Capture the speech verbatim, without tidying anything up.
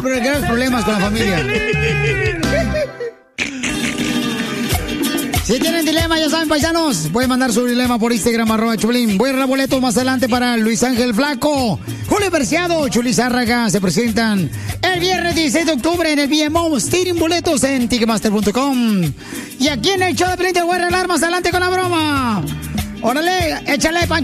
graves problemas con la familia. Si tienen dilema, ya saben, paisanos, pueden mandar su dilema por Instagram, arroba Choplin. Voy a dar boletos más adelante para Luis Ángel Flaco, Julio Berciado, Chuli Zárraga. Se presentan el viernes dieciséis de octubre en el V M O. Tienen boletos en ticketmaster punto com. Y aquí en el show de Pelín te voy a arreglar más adelante con la broma. Órale, échale, Pancho.